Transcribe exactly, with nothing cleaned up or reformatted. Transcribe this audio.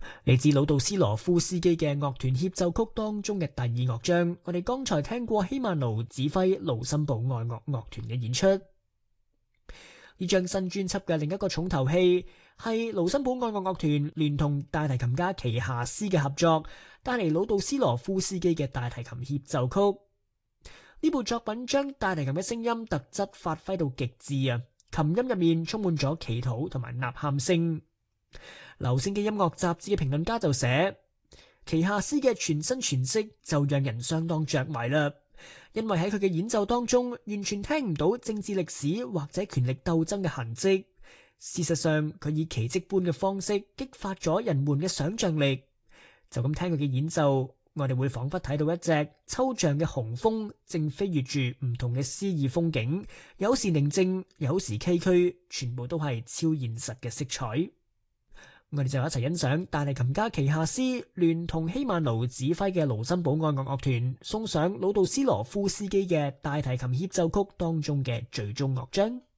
嚟自魯道斯羅夫斯基嘅樂團協奏曲當中嘅第二樂章，我哋剛才聽過希曼奴指揮盧森堡愛樂樂團嘅演出。呢張新專輯嘅另一個重頭戲係盧森堡愛樂樂團聯同大提琴家奇夏斯嘅合作，帶嚟魯道斯羅夫斯基嘅大提琴協奏曲。呢部作品將大提琴嘅聲音特質發揮到極致啊！琴音入面充滿咗祈禱同埋吶喊聲。留聲機音樂雜誌嘅評論家就寫，奇夏斯嘅全新詮釋就讓人相當着迷啦，因為喺佢嘅演奏當中完全聽唔到政治歷史或者權力鬥爭嘅痕跡。事實上，佢以奇蹟般嘅方式激發咗人們嘅想象力。就咁聽佢嘅演奏，我哋會仿佛睇到一隻抽象嘅雄蜂正飛越住唔同嘅詩意風景，有時寧靜，有時崎嶇，全部都係超現實嘅色彩。我哋就一齊欣賞大提琴家奇夏斯聯同希曼奴指揮嘅盧森堡愛樂樂團送上魯道斯羅夫斯基嘅大提琴協奏曲當中嘅序中樂章。